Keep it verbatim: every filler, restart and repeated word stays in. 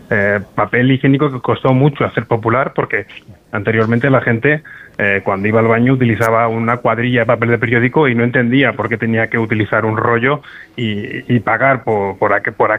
eh, papel higiénico que costó mucho hacer popular, porque anteriormente la gente, eh, cuando iba al baño, utilizaba una cuadrilla de papel de periódico y no entendía por qué tenía que utilizar un rollo y, y pagar por, por, aqu por